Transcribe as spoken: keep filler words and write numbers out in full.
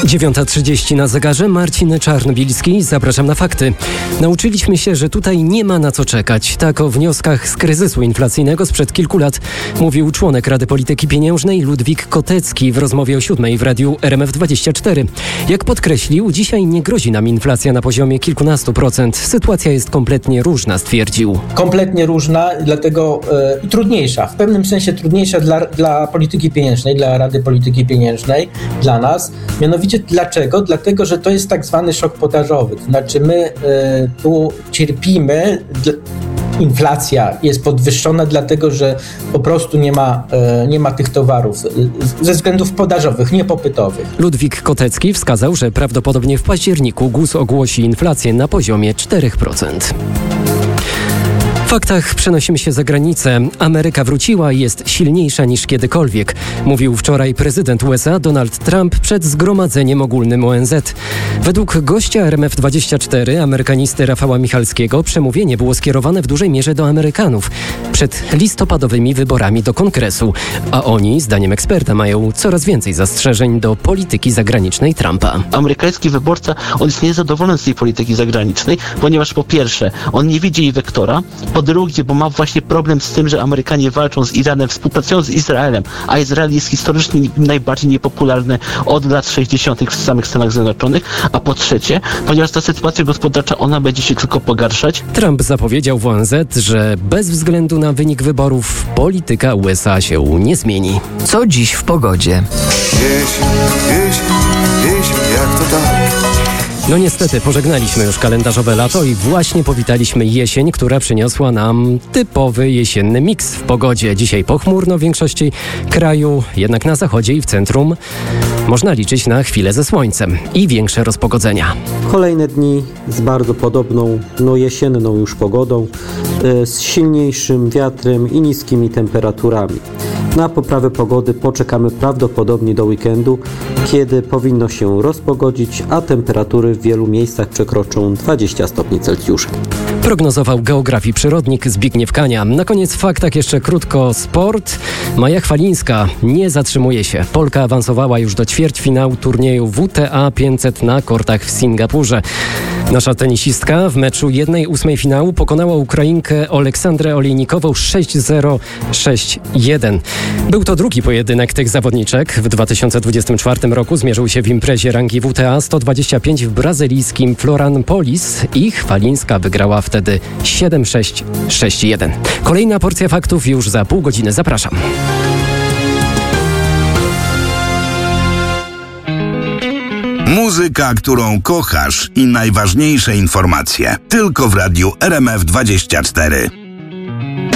dziewiąta trzydzieści na zegarze. Marcin Czarnobilski. Zapraszam na fakty. Nauczyliśmy się, że tutaj nie ma na co czekać. Tak o wnioskach z kryzysu inflacyjnego sprzed kilku lat mówił członek Rady Polityki Pieniężnej Ludwik Kotecki w rozmowie o siódmej w radiu R M F dwadzieścia cztery. Jak podkreślił, dzisiaj nie grozi nam inflacja na poziomie kilkunastu procent. Sytuacja jest kompletnie różna, stwierdził. Kompletnie różna, dlatego i e, trudniejsza. W pewnym sensie trudniejsza dla, dla polityki pieniężnej, dla Rady Polityki Pieniężnej, dla nas. Mianowicie dlaczego? Dlatego, że to jest tak zwany szok podażowy. To znaczy my y, tu cierpimy, d- inflacja jest podwyższona dlatego, że po prostu nie ma, y, nie ma tych towarów y, ze względów podażowych, nie popytowych. Ludwik Kotecki wskazał, że prawdopodobnie w październiku G U S ogłosi inflację na poziomie cztery procent. W faktach przenosimy się za granicę. Ameryka wróciła i jest silniejsza niż kiedykolwiek, mówił wczoraj prezydent U S A Donald Trump przed zgromadzeniem ogólnym O N Z. Według gościa R M F dwadzieścia cztery, amerykanisty Rafała Michalskiego, przemówienie było skierowane w dużej mierze do Amerykanów przed listopadowymi wyborami do Kongresu, a oni, zdaniem eksperta, mają coraz więcej zastrzeżeń do polityki zagranicznej Trumpa. Amerykański wyborca, on jest niezadowolony z tej polityki zagranicznej, ponieważ po pierwsze, on nie widzi jej wektora, po drugie, bo ma właśnie problem z tym, że Amerykanie walczą z Iranem, współpracują z Izraelem, a Izrael jest historycznie najbardziej niepopularny od lat sześćdziesiątych w samych Stanach Zjednoczonych, a po trzecie, ponieważ ta sytuacja gospodarcza, ona będzie się tylko pogarszać. Trump zapowiedział w O N Z, że bez względu na wynik wyborów polityka U S A się nie zmieni. Co dziś w pogodzie? Jesień, jesień, jesień, jak to tak? No niestety, pożegnaliśmy już kalendarzowe lato i właśnie powitaliśmy jesień, która przyniosła nam typowy jesienny miks w pogodzie. Dzisiaj pochmurno w większości kraju, jednak na zachodzie i w centrum można liczyć na chwilę ze słońcem i większe rozpogodzenia. Kolejne dni z bardzo podobną, no jesienną już pogodą, yy, z silniejszym wiatrem i niskimi temperaturami. Na poprawę pogody poczekamy prawdopodobnie do weekendu, kiedy powinno się rozpogodzić, a temperatury w wielu miejscach przekroczą dwadzieścia stopni Celsjusza. Prognozował geografii przyrodnik Zbigniew Kania. Na koniec w faktach jeszcze krótko sport. Maja Chwalińska nie zatrzymuje się. Polka awansowała już do ćwierćfinału turnieju W T A pięćset na kortach w Singapurze. Nasza tenisistka w meczu jednej ósmej finału pokonała Ukrainkę Oleksandrę Olejnikową sześć zero sześć jeden. Był to drugi pojedynek tych zawodniczek. W dwa tysiące dwudziestym czwartym roku zmierzył się w imprezie rangi W T A sto dwadzieścia pięć w brazylijskim Florianópolis i Chwalińska wygrała wtedy siedem sześć sześć jeden. Kolejna porcja faktów już za pół godziny. Zapraszam. Muzyka, którą kochasz i najważniejsze informacje. Tylko w radiu R M F dwadzieścia cztery.